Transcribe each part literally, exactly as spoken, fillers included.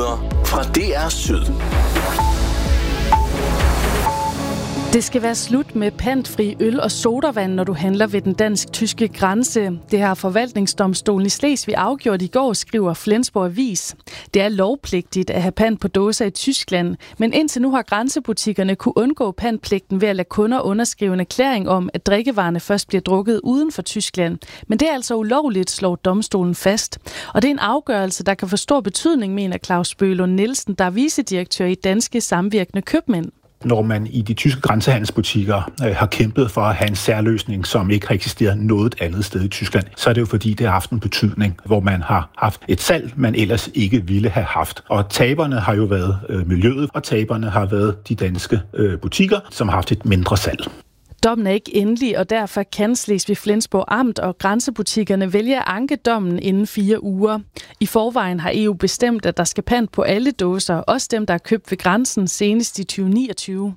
Nyheder fra D R Syd. Det skal være slut med pantfri øl og sodavand, når du handler ved den dansk-tyske grænse. Det har forvaltningsdomstolen i Slesvig afgjort i går, skriver Flensborg Avis. Det er lovpligtigt at have pant på dåser i Tyskland, men indtil nu har grænsebutikkerne kunne undgå pantpligten ved at lade kunder underskrive en erklæring om, at drikkevarerne først bliver drukket uden for Tyskland. Men det er altså ulovligt, slår domstolen fast. Og det er en afgørelse, der kan få stor betydning, mener Claus Bøhlund Nielsen, der er vicedirektør i Danske Samvirkende Købmænd. Når man i de tyske grænsehandelsbutikker øh, har kæmpet for at have en særløsning, som ikke har eksisteret noget andet sted i Tyskland, så er det jo fordi, det har haft en betydning, hvor man har haft et salg, man ellers ikke ville have haft. Og taberne har jo været øh, miljøet, og taberne har været de danske øh, butikker, som har haft et mindre salg. Dommen er ikke endelig, og derfor kan Slesvig Flensborg Amt og grænsebutikkerne vælge at anke dommen inden fire uger. I forvejen har E U bestemt, at der skal pant på alle dåser, også dem, der er købt ved grænsen senest i tyve niogtyve.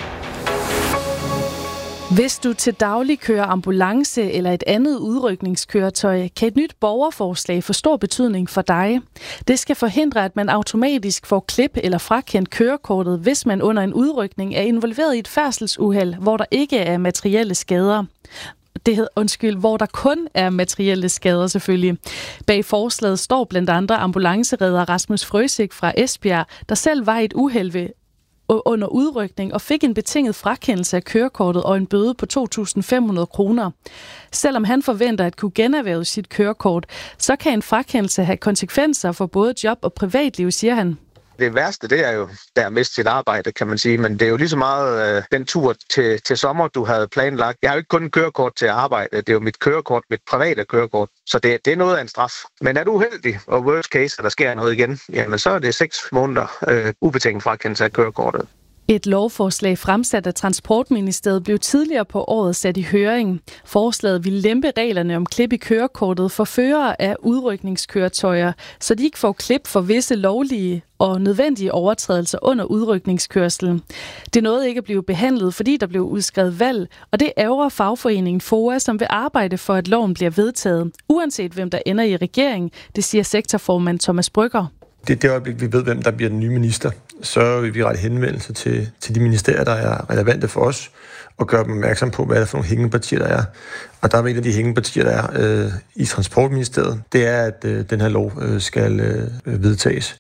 Hvis du til daglig kører ambulance eller et andet udrykningskøretøj, kan et nyt borgerforslag få stor betydning for dig. Det skal forhindre, at man automatisk får klip eller frakendt kørekortet, hvis man under en udrykning er involveret i et færdselsuheld, hvor der ikke er materielle skader. Det hedder, undskyld, hvor der kun er materielle skader selvfølgelig. Bag forslaget står blandt andre ambulanceredder Rasmus Frøsik fra Esbjerg, der selv var i et uheld ved under udrykning og fik en betinget frakendelse af kørekortet og en bøde på to tusind fem hundrede kroner. Selvom han forventer at kunne generhverve sit kørekort, så kan en frakendelse have konsekvenser for både job og privatliv, siger han. Det værste, det er jo, der er mist sit arbejde, kan man sige, men det er jo lige så meget øh, den tur til, til sommer, du havde planlagt. Jeg har jo ikke kun en kørekort til arbejde, det er jo mit kørekort, mit private kørekort, så det, det er noget af en straf. Men er du uheldig, og worst case, at der sker noget igen, jamen så er det seks måneder øh, ubetinget frakendelse af kørekortet. Et lovforslag fremsat af Transportministeriet blev tidligere på året sat i høring. Forslaget ville lempe reglerne om klip i kørekortet for førere af udrykningskøretøjer, så de ikke får klip for visse lovlige og nødvendige overtrædelser under udrykningskørslen. Det nåede ikke at blive behandlet, fordi der blev udskrevet valg, og det ærger fagforeningen F O A, som vil arbejde for, at loven bliver vedtaget, uanset hvem der ender i regering, det siger sektorformand Thomas Brügger. Det er det øjeblik, vi ved, hvem der bliver den nye minister. Så vil vi rette henvendelse til, til de ministerier, der er relevante for os, og gøre dem opmærksom på, hvad der er for nogle hængepartier, der er. Og der er en af de hængepartier, der er øh, i Transportministeriet. Det er, at øh, den her lov øh, skal øh, vedtages.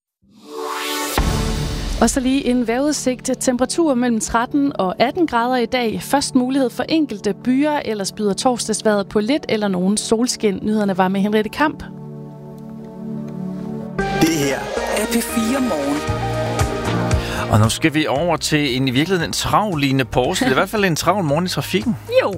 Og så lige en vejrudsigt. Temperatur mellem tretten og atten grader i dag. Først mulighed for enkelte byer, ellers byder torsdagsvejret på lidt eller nogen solskin. Nyhederne var med Henriette Kamp. Det her er P fire Morgen. Og nu skal vi over til en i virkeligheden en travlignende påske. Det er i hvert fald en travl morgen i trafikken. Jo.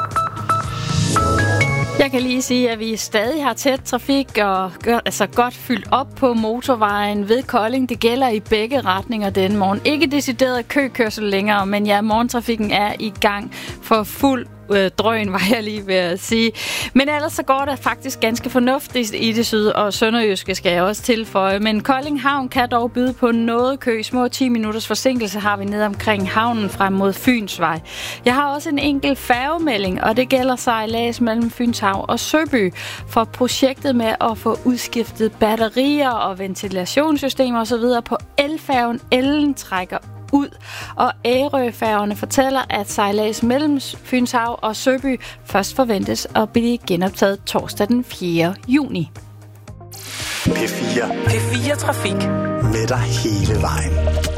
Jeg kan lige sige, at vi stadig har tæt trafik og gør, altså godt fyldt op på motorvejen ved Kolding. Det gælder i begge retninger denne morgen. Ikke decideret køkørsel længere, men ja, morgentrafikken er i gang for fuld øh, drøn, var jeg lige ved at sige. Men ellers så går det faktisk ganske fornuftigt i det syd- og sønderjyske, skal jeg også tilføje. Men Kolding Havn kan dog byde på noget kø. Små ti minutters forsinkelse har vi ned omkring havnen frem mod Fynsvej. Jeg har også en enkelt færgemelding, og det gælder sejlads mellem Fynshav og Søby. For projektet med at få udskiftet batterier og ventilationssystemer osv. på elfærgen Ellen trækker ud, og Ærøfærgerne fortæller, at sejlads mellem Fynshav og Søby først forventes at blive genoptaget torsdag den fjerde juni. P fire. P fire Trafik. Med dig hele vejen.